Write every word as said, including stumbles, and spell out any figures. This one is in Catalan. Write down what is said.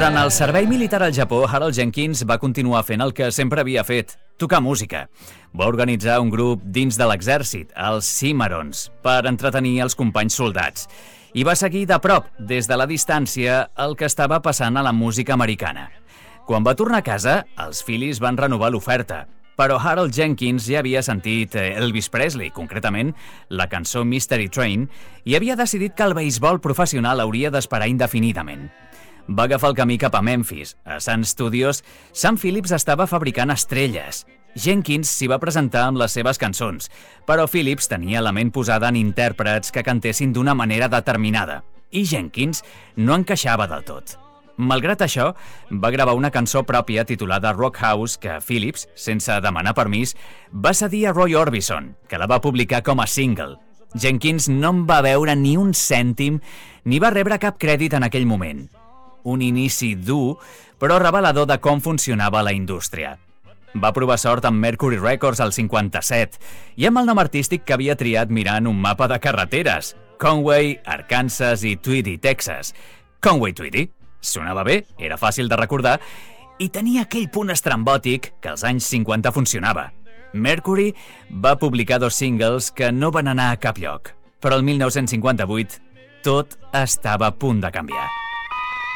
Durant el servei militar al Japó, Harold Jenkins va continuar fent el que sempre havia fet, tocar música. Va organitzar un grup dins de l'exèrcit, els Cimarrons, per entretenir els companys soldats. I va seguir de prop, des de la distància, el que estava passant a la música americana. Quan va tornar a casa, els Phillies van renovar l'oferta, però Harold Jenkins ja havia sentit Elvis Presley, concretament la cançó Mystery Train, i havia decidit que el beisbol professional hauria d'esperar indefinidament. Va agafar el camí cap a Memphis. A Sun Studios, Sam Phillips estava fabricant estrelles. Jenkins s'hi va presentar amb les seves cançons, però Phillips tenia la ment posada en intèrprets que cantessin d'una manera determinada, i Jenkins no encaixava del tot. Malgrat això, va gravar una cançó pròpia titulada Rock House que Phillips, sense demanar permís, va cedir a Roy Orbison, que la va publicar com a single. Jenkins no en va veure ni un cèntim ni va rebre cap crèdit en aquell moment. Un inici dur, però revelador de com funcionava la indústria. Va provar sort amb Mercury Records al cinquanta-set i amb el nom artístic que havia triat mirant un mapa de carreteres: Conway, Arkansas i Tweedy, Texas. Conway-Tweedy. Sonava bé, era fàcil de recordar i tenia aquell punt estrambòtic que als anys cinquanta funcionava. Mercury va publicar dos singles que no van anar a cap lloc, però el mil nou-cents cinquanta-vuit tot estava a punt de canviar.